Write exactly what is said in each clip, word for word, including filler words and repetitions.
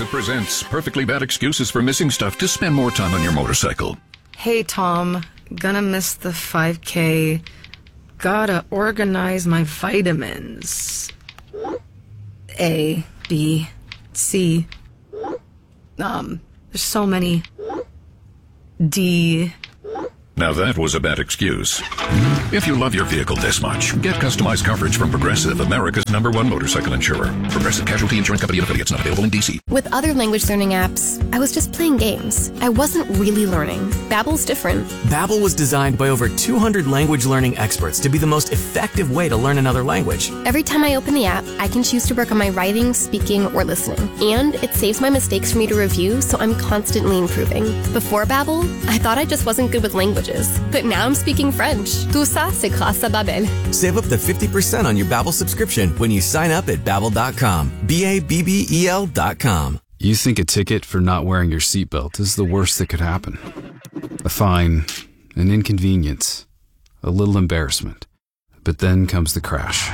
Progressive presents Perfectly Bad Excuses for Missing Stuff to spend more time on your motorcycle. Hey, Tom. Gonna miss the five K. Gotta organize my vitamins. A, B, C. Um, there's so many. D. Now that was a bad excuse. If you love your vehicle this much, get customized coverage from Progressive, America's number one motorcycle insurer. Progressive Casualty Insurance Company and affiliates, not available in D C. With other language learning apps, I was just playing games. I wasn't really learning. Babbel's different. Babbel was designed by over two hundred language learning experts to be the most effective way to learn another language. Every time I open the app, I can choose to work on my writing, speaking, or listening. And it saves my mistakes for me to review, so I'm constantly improving. Before Babbel, I thought I just wasn't good with languages. But now I'm speaking French. Tout ça, c'est grâce à Babbel. Save up to fifty percent on your Babbel subscription when you sign up at Babbel dot com. B A B B E L dot com. You think a ticket for not wearing your seatbelt is the worst that could happen. A fine, an inconvenience, a little embarrassment. But then comes the crash.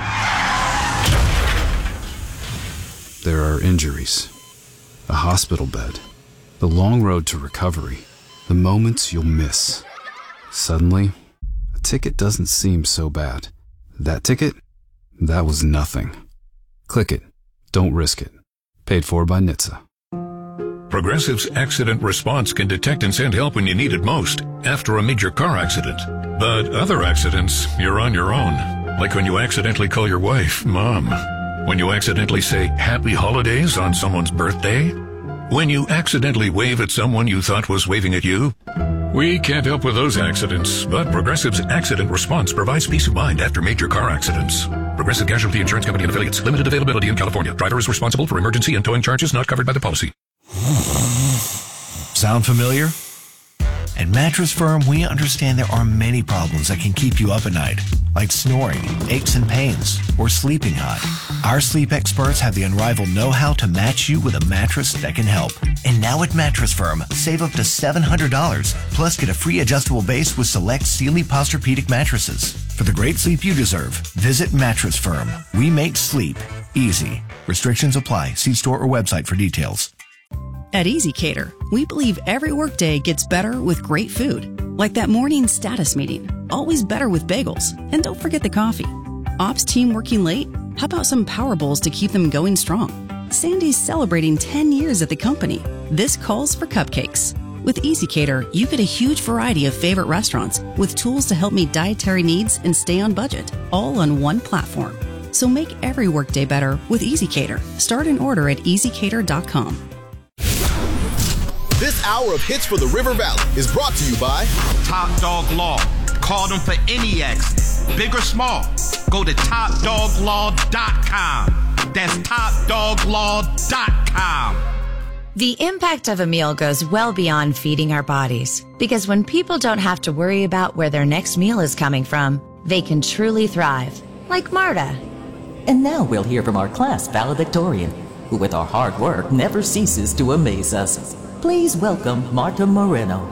There are injuries, a hospital bed, the long road to recovery, the moments you'll miss. Suddenly, a ticket doesn't seem so bad. That ticket? That was nothing. Click it. Don't risk it. Paid for by N H T S A. Progressive's accident response can detect and send help when you need it most, after a major car accident. But other accidents, you're on your own. Like when you accidentally call your wife Mom. When you accidentally say Happy Holidays on someone's birthday. When you accidentally wave at someone you thought was waving at you. We can't help with those accidents, but Progressive's accident response provides peace of mind after major car accidents. Progressive Casualty Insurance Company and affiliates. Limited availability in California. Driver is responsible for emergency and towing charges not covered by the policy. Sound familiar? At Mattress Firm, we understand there are many problems that can keep you up at night, like snoring, aches and pains, or sleeping hot. Our sleep experts have the unrivaled know-how to match you with a mattress that can help. And now at Mattress Firm, save up to seven hundred dollars, plus get a free adjustable base with select Sealy Posturepedic mattresses. For the great sleep you deserve, visit Mattress Firm. We make sleep easy. Restrictions apply. See store or website for details. At EasyCater, we believe every workday gets better with great food. Like that morning status meeting, always better with bagels. And don't forget the coffee. Ops team working late? How about some Power Bowls to keep them going strong? Sandy's celebrating ten years at the company. This calls for cupcakes. With EasyCater, you get a huge variety of favorite restaurants with tools to help meet dietary needs and stay on budget, all on one platform. So make every workday better with EasyCater. Start an order at easy cater dot com. This hour of Hits for the River Valley is brought to you by Top Dog Law. Call them for any accident, big or small. Go to top dog law dot com. That's top dog law dot com. The impact of a meal goes well beyond feeding our bodies, because when people don't have to worry about where their next meal is coming from, they can truly thrive, like Marta. And now we'll hear from our class valedictorian, who with our hard work never ceases to amaze us. Please welcome Marta Moreno.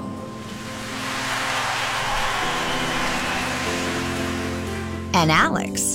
And Alex.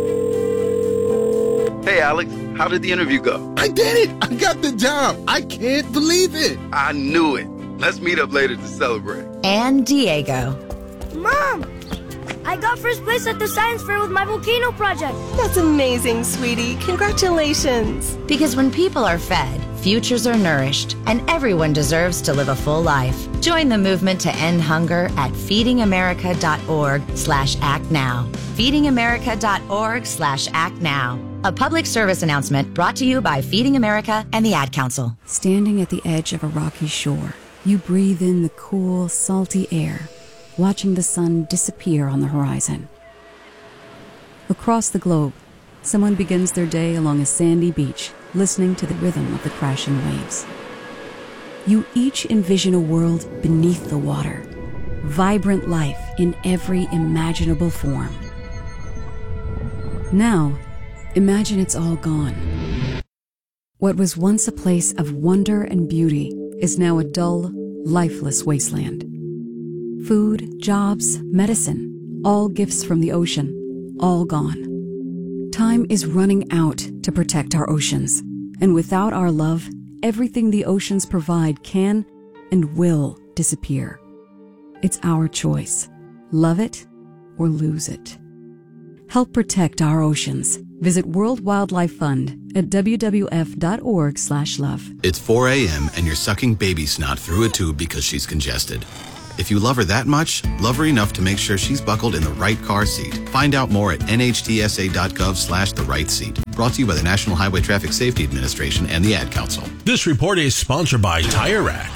Hey, Alex, how did the interview go? I did it! I got the job! I can't believe it! I knew it. Let's meet up later to celebrate. And Diego. Mom! I got first place at the science fair with my volcano project. That's amazing, sweetie. Congratulations. Because when people are fed, futures are nourished, and everyone deserves to live a full life. Join the movement to end hunger at feeding america dot org slash act now. feeding america dot org slash act now. A public service announcement brought to you by Feeding America and the Ad Council. Standing at the edge of a rocky shore, you breathe in the cool, salty air, watching the sun disappear on the horizon. Across the globe, someone begins their day along a sandy beach, listening to the rhythm of the crashing waves. You each envision a world beneath the water, vibrant life in every imaginable form. Now, imagine it's all gone. What was once a place of wonder and beauty is now a dull, lifeless wasteland. Food, jobs, medicine, all gifts from the ocean, all gone. Time is running out to protect our oceans, and without our love, everything the oceans provide can and will disappear. It's our choice. Love it or lose it. Help protect our oceans. Visit World Wildlife Fund at w w f dot org slash love. It's four a.m. and you're sucking baby snot through a tube because she's congested. If you love her that much, love her enough to make sure she's buckled in the right car seat. Find out more at n h t s a dot gov slash the right seat. Brought to you by the National Highway Traffic Safety Administration and the Ad Council. This report is sponsored by Tire Rack.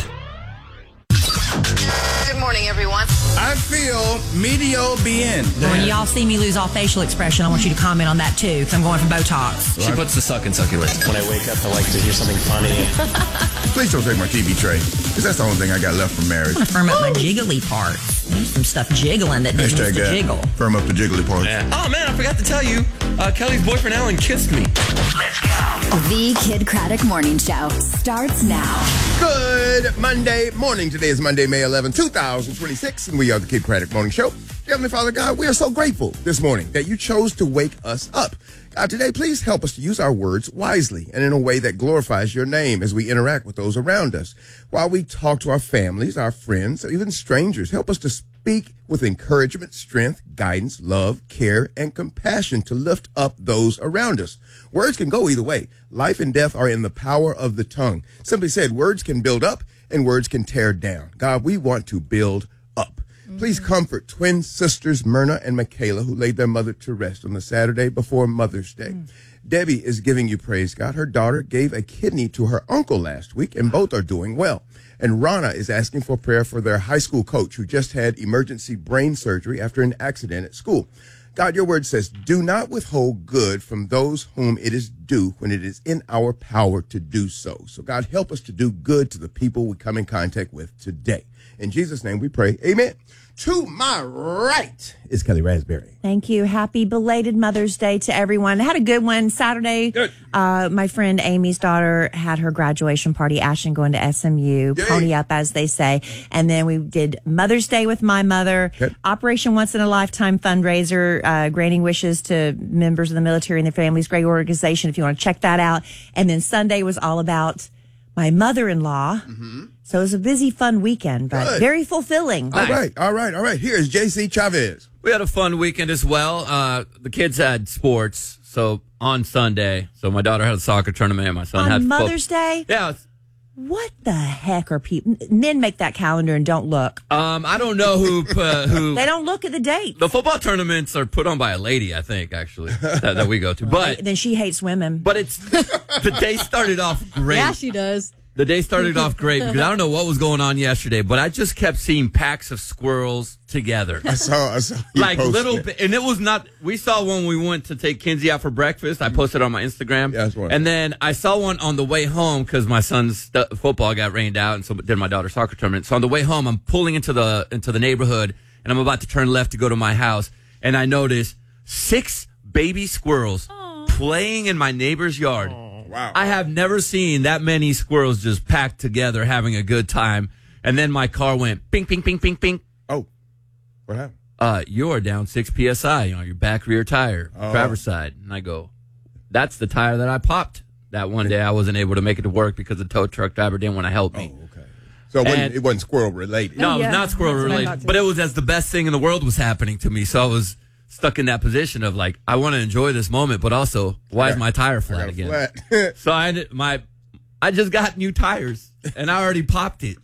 Good morning, everyone. I feel medio bien. When y'all see me lose all facial expression, I want you to comment on that too, because I'm going for Botox. She puts the suck in succulent. When I wake up, I like to hear something funny. Please don't take my T V tray, because that's the only thing I got left from marriage. I'm gonna firm up my jiggly parts. There's some stuff jiggling that needs to that. jiggle. Firm up the jiggly parts. Yeah. Oh man, I forgot to tell you, uh, Kelly's boyfriend Alan kissed me. Let's go. The Kid Craddock Morning Show starts now. Good Monday morning. Today is Monday, May eleventh, two thousand twenty-six, and we are the Kid Craddock Morning Show. Heavenly Father God, we are so grateful this morning that you chose to wake us up. God, today, please help us to use our words wisely and in a way that glorifies your name as we interact with those around us. While we talk to our families, our friends, or even strangers, help us to speak with encouragement, strength, guidance, love, care, and compassion to lift up those around us. Words can go either way. Life and death are in the power of the tongue. Simply said, words can build up and words can tear down. God, we want to build up. Please comfort twin sisters Myrna and Michaela, who laid their mother to rest on the Saturday before Mother's Day. Mm. Debbie is giving you praise, God. Her daughter gave a kidney to her uncle last week, and both are doing well. And Rana is asking for prayer for their high school coach, who just had emergency brain surgery after an accident at school. God, your word says, do not withhold good from those whom it is due when it is in our power to do so. So, God, help us to do good to the people we come in contact with today. In Jesus' name we pray, amen. To my right is Kelly Raspberry. Thank you. Happy belated Mother's Day to everyone. I had a good one Saturday. Good. Uh, my friend Amy's daughter had her graduation party. Ashton going to S M U. Yay. Pony up, as they say. And then we did Mother's Day with my mother. Good. Operation Once in a Lifetime fundraiser, uh, granting wishes to members of the military and their families. Great organization if you want to check that out. And then Sunday was all about my mother-in-law. Mm-hmm. So it was a busy, fun weekend, but Good. very fulfilling. All right, all right, all right. Here's J C Chavez. We had a fun weekend as well. Uh, the kids had sports, so on Sunday. So my daughter had a soccer tournament, and my son on had Mother's fo- Day. Yeah. What the heck are people? Men make that calendar and don't look. Um, I don't know who. Uh, who they don't look at the date. The football tournaments are put on by a lady, I think, actually, that, that we go to. But right, then she hates women. But it's the day started off great. Yeah, she does. The day started off great because I don't know what was going on yesterday, but I just kept seeing packs of squirrels together. I saw, I saw you like posted. little, and it was not. We saw one when we went to take Kinsey out for breakfast. I posted on my Instagram, yeah, that's right. And then I saw one on the way home because my son's st- football got rained out, and so did my daughter's soccer tournament. So on the way home, I'm pulling into the into the neighborhood, and I'm about to turn left to go to my house, and I notice six baby squirrels Aww. playing in my neighbor's yard. Aww. Wow. I have never seen that many squirrels just packed together having a good time. And then my car went ping, ping, ping, ping, ping. Oh, what happened? Uh, you're down six P S I on your back rear tire, oh. driver's side. And I go, that's the tire that I popped that one day. I wasn't able to make it to work because the tow truck driver didn't want to help me. Oh, okay. So it wasn't, it wasn't squirrel related. No, oh, yeah. it was not squirrel related. But it was as the best thing in the world was happening to me. So I was stuck in that position of like, I want to enjoy this moment, but also, why is my tire flat again? Flat. So I ended, my, I just got new tires, and I already popped it.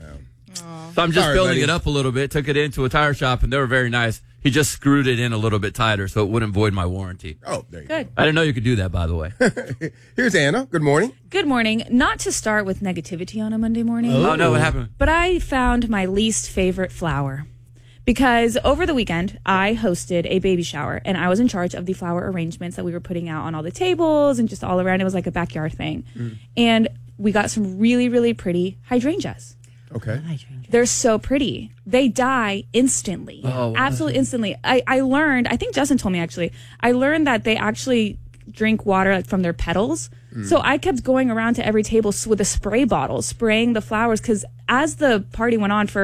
Yeah. So I'm just Sorry, building buddy. it up a little bit. Took it into a tire shop, and they were very nice. He just screwed it in a little bit tighter so it wouldn't void my warranty. Oh, there you Good. go. I didn't know you could do that, by the way. Here's Anna. Good morning. Good morning. Not to start with negativity on a Monday morning. Oh, oh no, what happened? But I found my least favorite flower. Because over the weekend, I hosted a baby shower, and I was in charge of the flower arrangements that we were putting out on all the tables and just all around. It was like a backyard thing. Mm. And we got some really, really pretty hydrangeas. Okay. They're so pretty. They die instantly. Oh, wow. Absolutely instantly. I, I learned, I think Justin told me actually, I learned that they actually drink water like from their petals. Mm. So I kept going around to every table with a spray bottle, spraying the flowers, because as the party went on for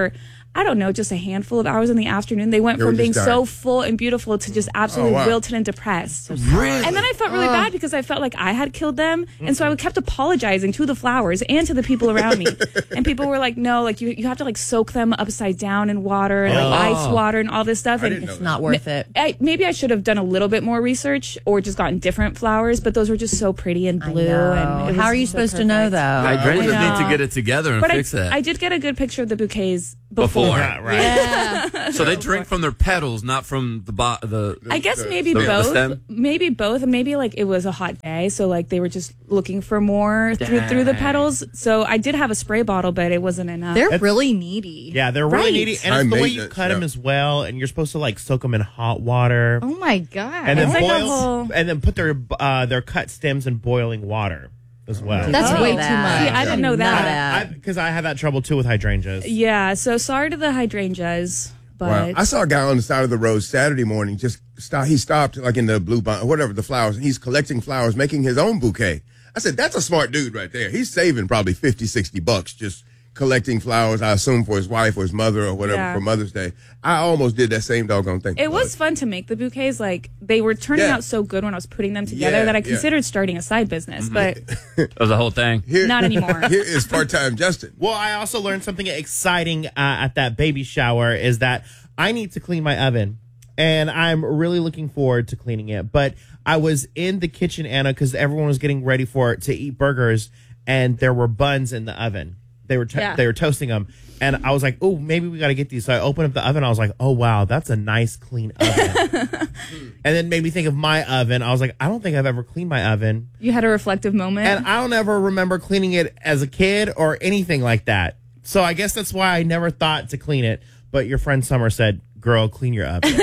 I don't know, just a handful of hours in the afternoon, they went They were from being just so dying. full and beautiful to just absolutely Oh, wow. wilted and depressed. Really? And then I felt really Oh. bad because I felt like I had killed them. And so I kept apologizing to the flowers and to the people around me. And people were like, no, like you, you have to like soak them upside down in water and like Oh. ice water and all this stuff. I And didn't know It's that. not worth it. I, maybe I should have done a little bit more research or just gotten different flowers, but those were just so pretty and blue. know. And it How was are you so supposed to know, perfect. though? Hydrangeas I know. need to get it together and But fix I, that. I did get a good picture of the bouquets before. Before. Yeah, right. Yeah. So they drink from their petals, not from the bo- the. I guess maybe the- the both. stem? Maybe both. And maybe like it was a hot day, so like they were just looking for more through through the Dang. petals. So I did have a spray bottle, but it wasn't enough. They're really needy. Yeah, they're really Right. needy, and High it's the way you maintenance, cut them yeah. as well. And you're supposed to like soak them in hot water, Oh my god. and then It's like a boil, whole- and then put their uh, their cut stems in boiling water as well. That's Oh. way too much. See, I didn't know that. Because I, I had that trouble too with hydrangeas. Yeah. So sorry to the hydrangeas, but Wow. I saw a guy on the side of the road Saturday morning. Just stop. He stopped like in the blue bond, whatever the flowers. And he's collecting flowers, making his own bouquet. I said, that's a smart dude right there. He's saving probably fifty, sixty bucks just collecting flowers. I assume for his wife or his mother or whatever Yeah. for Mother's Day. I almost did that same doggone thing. it was fun to make the bouquets. Like they were turning Yeah. out so good when I was putting them together Yeah, that I yeah. considered starting a side business, but That was the whole thing. Here- not anymore. Here is part-time Justin. Well, I also learned something exciting uh, at that baby shower is that I need to clean my oven. And I'm really looking forward to cleaning it. But I was in the kitchen, Anna, because everyone was getting ready for to eat burgers, and there were buns in the oven. They were to- Yeah. they were toasting them, and I was like, "Oh, maybe we got to get these." So I opened up the oven. I was like, "Oh wow, that's a nice clean oven." And then made me think of my oven. I was like, "I don't think I've ever cleaned my oven." You had a reflective moment. And I don't ever remember cleaning it as a kid or anything like that. So I guess that's why I never thought to clean it. But your friend Summer said, girl, clean your oven.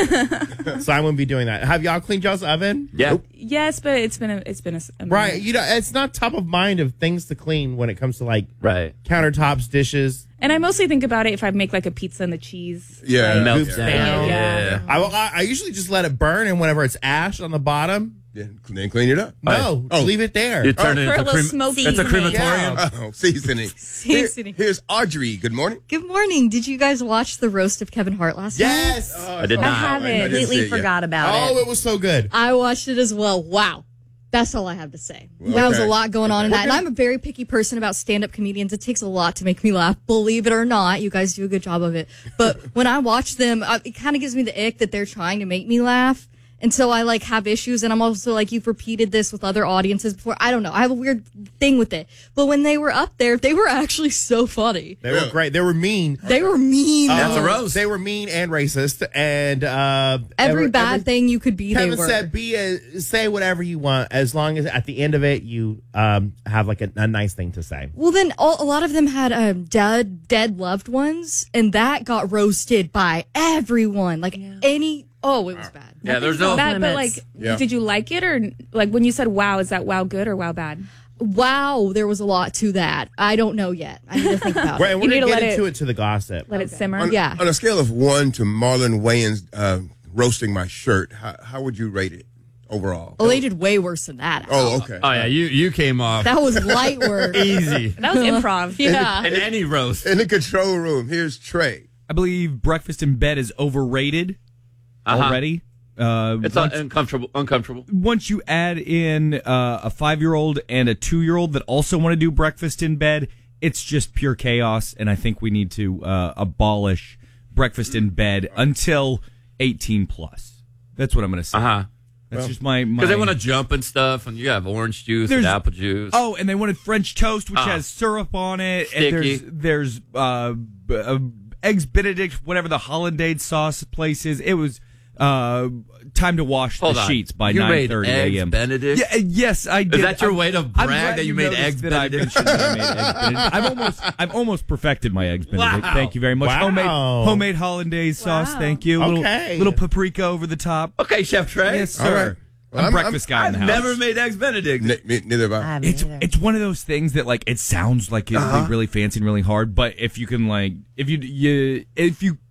So I'm going to be doing that. Have y'all cleaned y'all's oven? Yeah. Nope. Yes, but it's been a, it's been a, a Right. minute. You know, it's not top of mind of things to clean when it comes to like right countertops, dishes. And I mostly think about it if I make like a pizza and the cheese. Yeah. like, Melts down. down. Yeah. I, I, I usually just let it burn, and whenever it's ash on the bottom, then clean it up. No, Oh. leave it there. You turn oh. it For a little smoky. It's a seasoning. crematorium. Oh, seasoning. Seasoning. Here- here's Audrey. Good morning. Good morning. Did you guys watch the roast of Kevin Hart last Yes. night? I did not. I haven't. Completely forgot about it. Oh, it was so good. I watched it as well. Wow. That's all I have to say. Well, That was a okay. lot going on in We're that. And gonna- I'm a very picky person about stand-up comedians. It takes a lot to make me laugh. Believe it or not, you guys do a good job of it. But when I watch them, uh, it kind of gives me the ick that they're trying to make me laugh. And so I like have issues, and I'm also like, you've repeated this with other audiences before. I don't know. I have a weird thing with it. But when they were up there, they were actually so funny. They were great. They were mean. They were mean. Uh, They were mean and racist, and uh, Every every- bad every- thing you could be, Kevin they were. said, "Be a, say whatever you want, as long as at the end of it you um, have like a, a nice thing to say." Well, then all, a lot of them had um, dead, dead loved ones, and that got roasted by everyone. Like any, oh, it was bad. Yeah, there's no that, but like, Yeah. did you like it or like when you said wow? Is that wow good or wow bad? Wow, there was a lot to that. I don't know yet. I need to think about Right, it. and we're You need gonna to get let into it- it to the gossip. Let it simmer. On, Yeah. on a scale of one to Marlon Wayans uh, roasting my shirt, how, how would you rate it overall? Oh, they did way worse than that. Oh, okay. Oh yeah, you you came off. That was light work. Easy. That was improv. Yeah. In any roast. In the control room, here's Trey. I believe breakfast in bed is overrated Uh-huh. already. Uh, It's once, un- uncomfortable. Uncomfortable. once you add in uh, a five-year-old and a two-year-old that also want to do breakfast in bed, it's just pure chaos. And I think we need to uh, abolish breakfast in bed until eighteen plus. That's what I'm going to say. Uh huh. That's just my my. Because they want to jump and stuff, and you have orange juice There's- and apple juice. Oh, and they wanted French toast, which Ah. has syrup on it. Sticky. And there's there's uh, b- uh, eggs Benedict, whatever the hollandaise sauce place is. It was uh, time to wash Hold the on. sheets by You nine made thirty eggs a.m. Benedict? Yeah, uh, yes, I did. Is that your I'm- way to I'm brag glad that you made noticed eggs that I Benedict? mentioned that I made eggs Benedict. I've almost I've almost perfected my eggs Benedict. Wow. Thank you very much. Wow. Homemade homemade hollandaise sauce. Wow. Thank you. Little, Okay. little paprika over the top. Okay, Chef Trey. Yes, All sir. right. Well, I'm a I'm- breakfast guy in the I've house. never made eggs Benedict. N- me- neither have I. I haven't It's either. it's one of those things that like it sounds like it'll Uh-huh. be really fancy and really hard, but if you can like if you you if you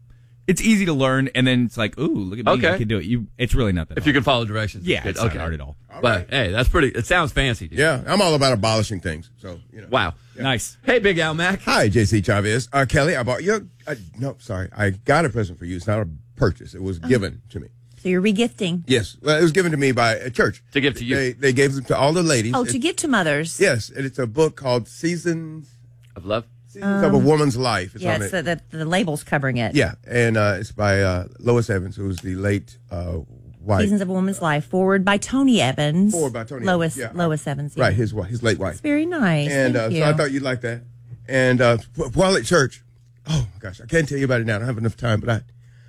It's easy to learn, and then it's like, ooh, look at me, Okay. I can do it. You, it's really not that If hard. you can follow directions. Yeah, good. it's not hard at all. But hey, that's pretty. It sounds fancy. Dude. Yeah, I'm all about abolishing things. So you know. Wow. Nice. Hey, Big Al Mac. Hi, J C Chavez. Uh, Kelly, I bought you. Uh, no, sorry, I got a present for you. It's not a purchase. It was given to me. So you're regifting. Yes, well, it was given to me by a church to give to you. They, they gave them to all the ladies. Oh, It- to give to mothers. Yes, and it's a book called Seasons of Love. Seasons of a Woman's Life. It's yeah, on it's it. the, the, the label's covering it. Yeah, and uh, it's by uh, Lois Evans, who was the late uh, wife. Seasons of a Woman's Life, forward by Tony Evans. Forward by Tony Lois, Evans, yeah. Lois Evans. yeah. Right, his wife, his late wife. It's very nice. And Thank uh, you. so I thought you'd like that. And uh, while at church, oh my gosh, I can't tell you about it now. I don't have enough time, but I,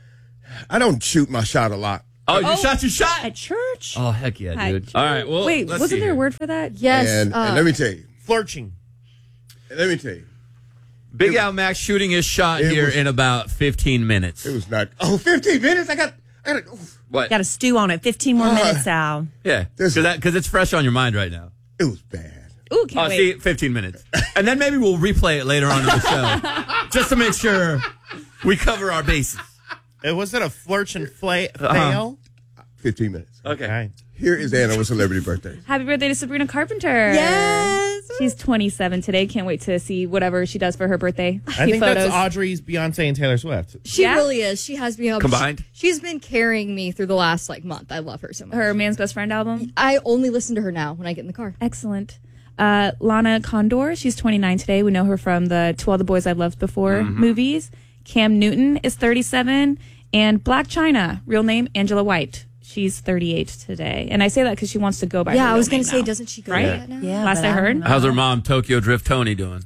I don't shoot my shot a lot. Oh, you shot your shot at church. Oh, heck yeah, Hi. dude. All right. Well, Wait, let's wasn't see there a here. word for that? Yes. And, uh, and let me tell you, flirting. and let me tell you, Big Al Mac shooting his shot it here was- in about fifteen minutes. it was not. Oh, fifteen minutes. I got. I got. oof. What? Got to stew on it. fifteen more Uh, minutes, Al. Yeah, This- because it's fresh on your mind right now. It was bad. Ooh, can't Oh, wait. see, fifteen minutes, and then maybe we'll replay it later on in the show, just to make sure we cover our bases. It was it a flirch and fla- Uh-huh. fail? Fifteen minutes. Okay. Here is Anna with celebrity birthday. Happy birthday to Sabrina Carpenter. Yes. She's twenty-seven today. Can't wait to see whatever she does for her birthday. I See think photos. that's Audrey's, Beyonce, and Taylor Swift. She Yeah? really is. She has been Combined? She, she's been carrying me through the last like month. I love her so much. Her Man's Best Friend album. I only listen to her now when I get in the car. Excellent. Uh, Lana Condor, she's twenty-nine today. We know her from the To All the Boys I've Loved Before movies. Cam Newton is thirty-seven. And Black China, real name Angela White. She's thirty-eight today. And I say that because she wants to go by Yeah, her I real was going name to say, now. doesn't she go Right? by that now? Yeah, Last but I I heard. don't know. How's her mom, Tokyo Drift Tony, doing?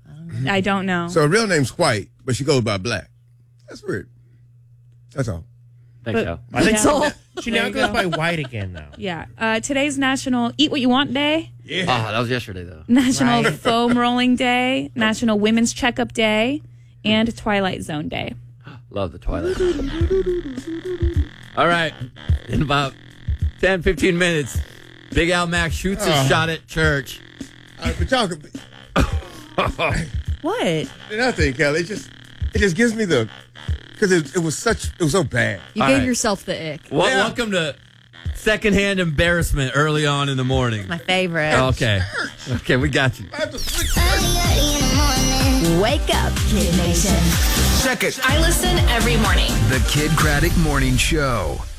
I don't know. So her real name's White, but she goes by Black. That's weird. That's all. Thanks, But- Al. I think Yeah. she, she There now you goes go. by White again now. Yeah. Uh, today's National Eat What You Want Day, Yeah. Oh, that was yesterday, though. National Right. Foam Rolling Day, National Women's Checkup Day, and Twilight Zone Day. Love the Twilight. All right. In about ten, fifteen minutes, Big Al Mac shoots his Oh. shot at church. Uh, but y'all could- What? nothing, Kelly. It just, it just gives me the, because it, it was such, it was so bad. You All gave right. yourself the ick. Well, Yeah. welcome to secondhand embarrassment early on in the morning. My favorite. Okay. Okay, we got you. I have to flick- Wake up, Kid Nation. Check it. I listen every morning. The Kid Craddock Morning Show.